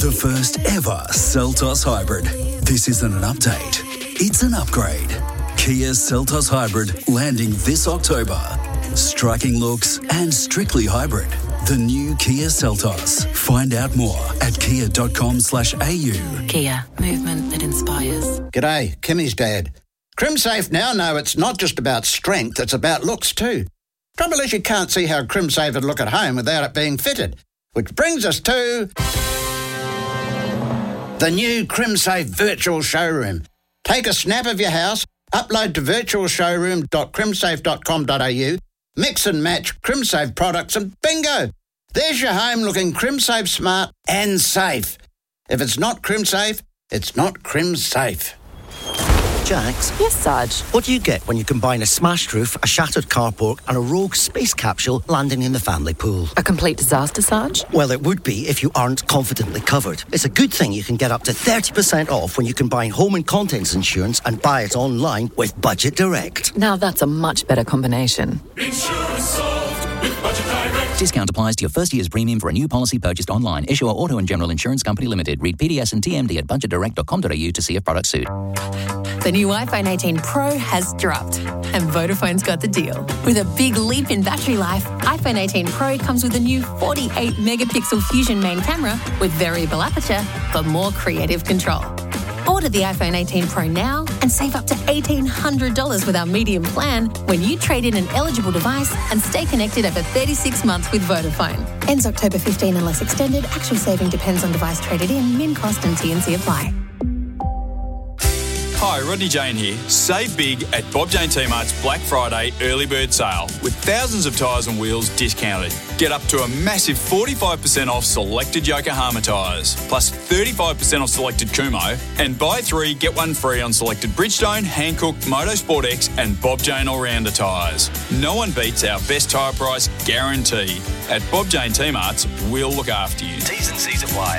The first ever Seltos Hybrid. This isn't an update, it's an upgrade. Kia Seltos Hybrid landing this October. Striking looks and strictly hybrid. The new Kia Seltos. Find out more at kia.com/au. Kia, movement that inspires. G'day, Kimmy's dad. CrimSafe now know it's not just about strength, it's about looks too. Trouble is you can't see how CrimSafe would look at home without it being fitted. Which brings us to the new CrimSafe Virtual Showroom. Take a snap of your house, upload to virtualshowroom.crimsafe.com.au, mix and match CrimSafe products and bingo! There's your home looking CrimSafe smart and safe. If it's not CrimSafe, it's not CrimSafe. Jax? Yes, Sarge. What do you get when you combine a smashed roof, a shattered carport and a rogue space capsule landing in the family pool? A complete disaster, Sarge? Well, it would be if you aren't confidently covered. It's a good thing you can get up to 30% off when you combine home and contents insurance and buy it online with Budget Direct. Now that's a much better combination. Insurance solved with Budget Direct. Discount applies to your first year's premium for a new policy purchased online. Issuer Auto and General Insurance Company Limited. Read PDS and TMD at budgetdirect.com.au to see if products suit. The new iPhone 18 Pro has dropped, and Vodafone's got the deal. With a big leap in battery life, iPhone 18 Pro comes with a new 48-megapixel Fusion main camera with variable aperture for more creative control. Order the iPhone 18 Pro now and save up to $1,800 with our medium plan when you trade in an eligible device and stay connected over 36 months with Vodafone. Ends October 15 unless extended. Actual saving depends on device traded in, min cost and T&C apply. Hi, Rodney Jane here. Save big at Bob Jane T-Mart's Black Friday early bird sale with thousands of tyres and wheels discounted. Get up to a massive 45% off selected Yokohama tyres, plus 35% off selected Kumho, and buy 3, get 1 free on selected Bridgestone, Hankook, Motorsport X and Bob Jane All-Rounder tyres. No one beats our best tyre price guarantee. At Bob Jane T-Mart's, we'll look after you. T's and C's apply.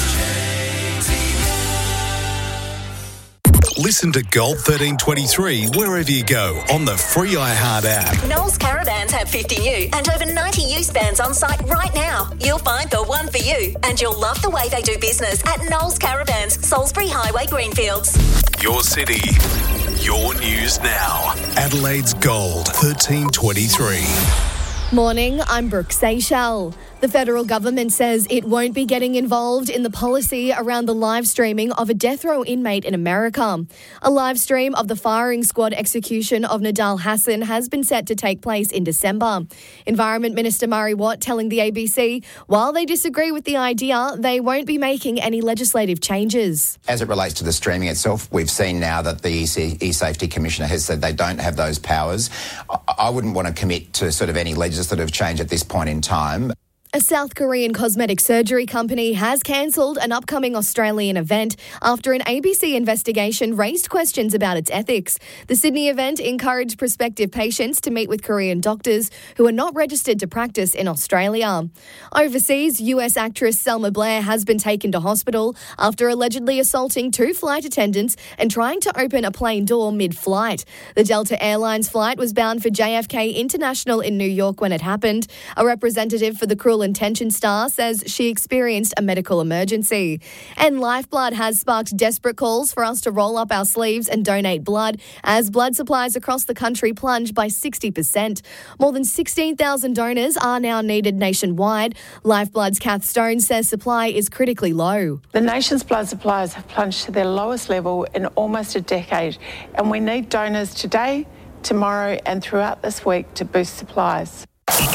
Listen to Gold 1323 wherever you go on the free iHeart app. Knowles Caravans have 50 new and over 90 used vans on site right now. You'll find the one for you, and you'll love the way they do business at Knowles Caravans, Salisbury Highway, Greenfields. Your city, your news now. Adelaide's Gold 1323. Morning, I'm Brooke Seychelles. The federal government says it won't be getting involved in the policy around the live streaming of a death row inmate in America. A live stream of the firing squad execution of Nidal Hasan has been set to take place in December. Environment Minister Murray Watt telling the ABC, while they disagree with the idea, they won't be making any legislative changes. As it relates to the streaming itself, we've seen now that the E-Safety Commissioner has said they don't have those powers. I wouldn't want to commit to sort of any legislative change at this point in time. A South Korean cosmetic surgery company has cancelled an upcoming Australian event after an ABC investigation raised questions about its ethics. The Sydney event encouraged prospective patients to meet with Korean doctors who are not registered to practice in Australia. Overseas, US actress Selma Blair has been taken to hospital after allegedly assaulting 2 flight attendants and trying to open a plane door mid-flight. The Delta Airlines flight was bound for JFK International in New York when it happened. A representative for the Cruel Intention star says she experienced a medical emergency. And Lifeblood has sparked desperate calls for us to roll up our sleeves and donate blood as blood supplies across the country plunge by 60%. More than 16,000 donors are now needed nationwide. Lifeblood's Kath Stone says supply is critically low. The nation's blood supplies have plunged to their lowest level in almost a decade, and we need donors today, tomorrow and throughout this week to boost supplies.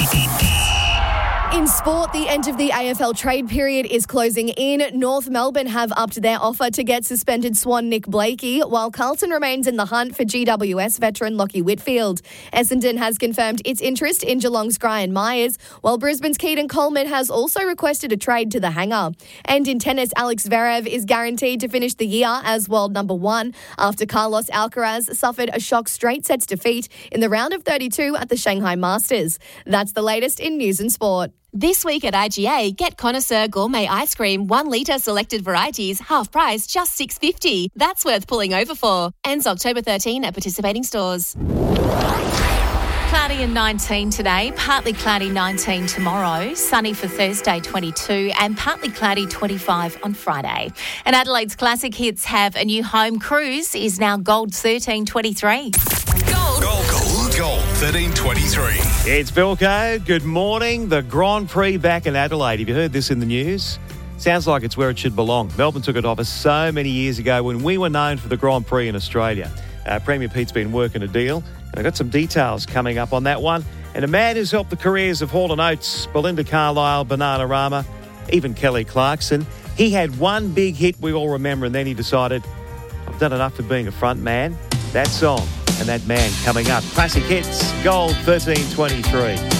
In sport, the end of the AFL trade period is closing in. North Melbourne have upped their offer to get suspended Swan Nick Blakey, while Carlton remains in the hunt for GWS veteran Lockie Whitfield. Essendon has confirmed its interest in Geelong's Gryan Myers, while Brisbane's Keaton Coleman has also requested a trade to the hangar. And in tennis, Alex Zverev is guaranteed to finish the year as world number 1 after Carlos Alcaraz suffered a shock straight sets defeat in the round of 32 at the Shanghai Masters. That's the latest in news and sport. This week at IGA, get Connoisseur Gourmet Ice Cream, 1 litre selected varieties, half price, just $6.50. That's worth pulling over for. Ends October 13 at participating stores. cloudy and 19 today, partly cloudy 19 tomorrow, sunny for Thursday 22 and partly cloudy 25 on Friday. And Adelaide's classic hits have a new home. Cruise is now Gold 1323. Gold 1323. It's Bilko. Good morning. The Grand Prix back in Adelaide. Have you heard this in the news? Sounds like it's where it should belong. Melbourne took it off us so many years ago when we were known for the Grand Prix in Australia. Premier Pete's been working a deal, and I've got some details coming up on that one. And a man who's helped the careers of Hall & Oates, Belinda Carlisle, Bananarama, even Kelly Clarkson. He had one big hit we all remember, and then he decided, I've done enough for being a front man. That song and that man coming up. Classic hits, Gold 1323.